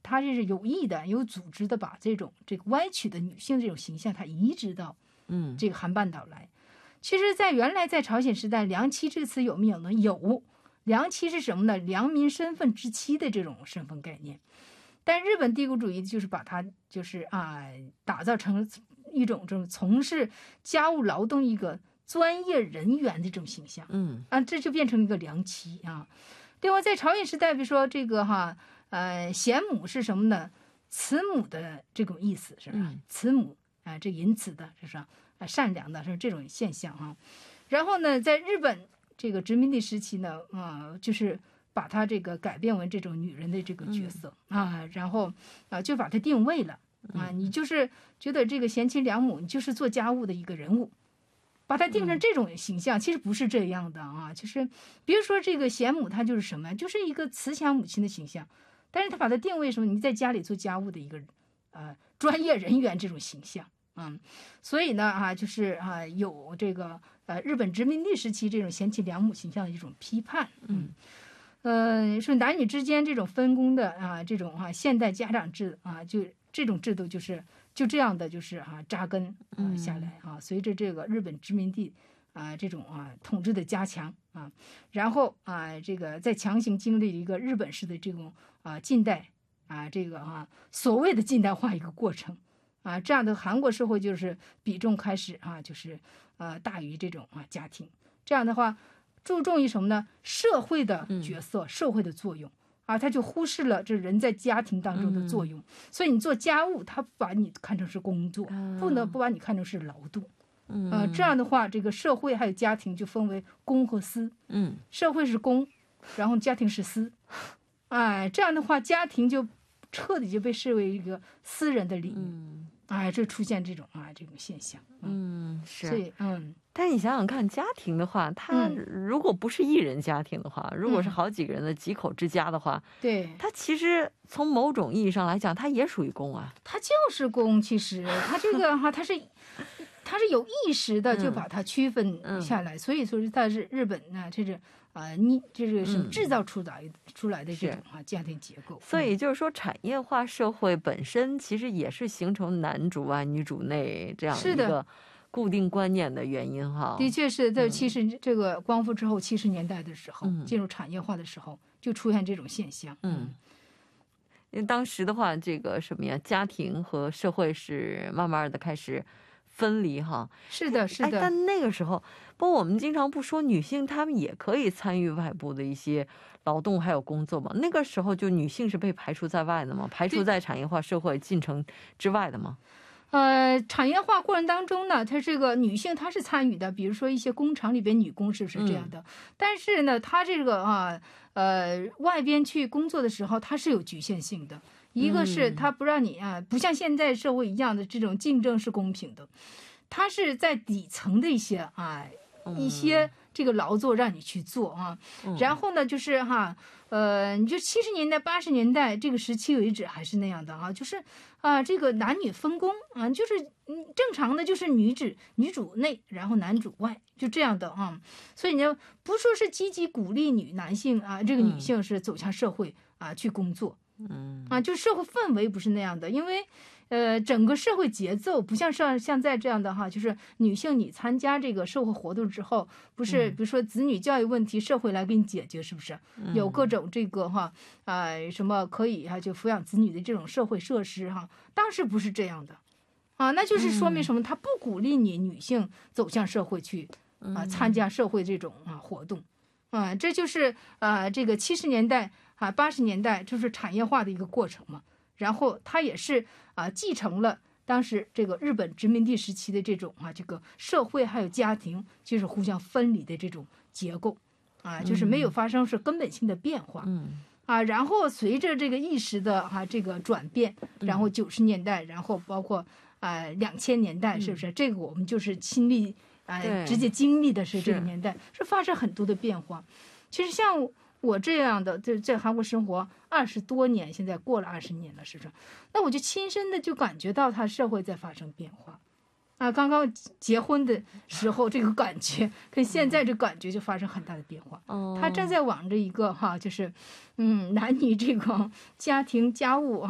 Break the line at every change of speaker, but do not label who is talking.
他这是有意的、有组织的把这个歪曲的女性这种形象，它移植到这个韩半岛来。其实，原来在朝鲜时代，良妻这个词有没有呢？有，良妻是什么呢？良民身份之妻的这种身份概念。但日本帝国主义就是把它就是打造成一种这种从事家务劳动一个专业人员的这种形象。这就变成一个良妻啊。另外，在朝鲜时代，比如说这个贤母是什么呢？慈母的这种意思是吧？慈母这淫慈的，是吧？善良的是这种现象哈。然后呢，在日本这个殖民地时期呢，就是把它这个改变为这种女人的这个角色然后就把它定位了你就是觉得这个贤妻良母，你就是做家务的一个人物，把它定成这种形象。其实不是这样的就是比如说这个贤母，她就是什么，就是一个慈祥母亲的形象，但是她把它定位什么？你在家里做家务的一个专业人员这种形象。所以呢就是有这个日本殖民地时期这种贤妻良母形象的一种批判。说男女之间这种分工的这种现代家长制就这种制度就这样的就是扎根下来随着这个日本殖民地这种统治的加强然后这个再强行经历一个日本式的这种近代这个所谓的近代化一个过程这样的韩国社会就是比重开始就是大于这种家庭。这样的话注重于什么呢？社会的角色，社会的作用他就忽视了这人在家庭当中的作用。所以你做家务，他不把你看成是工作，不把你看成是劳动。这样的话，这个社会还有家庭就分为公和私。社会是公，然后家庭是私。这样的话，家庭就彻底就被视为一个私人的领域。这出现这种现象。
是。
所以
但是你想想看，家庭的话，它如果不是一人家庭的话，如果是好几个人的几口之家的话，
对，
它其实从某种意义上来讲，它也属于公
它就是公。其实它这个它是有意识的就把它区分下来。所以说它是日本这是这是什么制造出来的这种家庭结构。
所以就是说，产业化社会本身其实也是形成男主外女主内这样一个固定观念的原因
的确是在这个光复之后70年代的时候，进入产业化的时候就出现这种现象。
因为当时的话，这个什么呀，家庭和社会是慢慢的开始分离
是的。
但那个时候，不过我们经常不说女性她们也可以参与外部的一些劳动还有工作嘛？那个时候就女性是被排除在外的吗？排除在产业化社会进程之外的吗？
产业化过程当中呢，它这个女性她是参与的，比如说一些工厂里边女工是不是这样的？但是呢，她这个外边去工作的时候，它是有局限性的。一个是它不让你不像现在社会一样的这种竞争是公平的，它是在底层的一些这个劳作让你去做然后呢就是你就70年代80年代这个时期为止还是那样的就是这个男女分工就是正常的就是女主内，然后男主外，就这样的所以呢不说是积极鼓励男性这个女性是走向社会去工作。就社会氛围不是那样的，因为整个社会节奏不像在这样的就是女性你参加这个社会活动之后，不是比如说子女教育问题社会来给你解决，是不是有各种这个什么可以就抚养子女的这种社会设施当时不是这样的那就是说明什么？他不鼓励你女性走向社会去参加社会这种活动这就是这个70年代80年代就是产业化的一个过程嘛。然后它也是继承了当时这个日本殖民地时期的这种这个社会还有家庭就是互相分离的这种结构就是没有发生是根本性的变化然后随着这个意识的这个转变，然后90年代，然后包括2000年代，是不是这个我们就是亲历直接经历的是这个年代是发生很多的变化。其实像我这样的在韩国生活20多年，现在过了20年了，是不是？那我就亲身的就感觉到它社会在发生变化刚刚结婚的时候这个感觉跟现在这感觉就发生很大的变化它正在往着一个就是男女这个家庭家务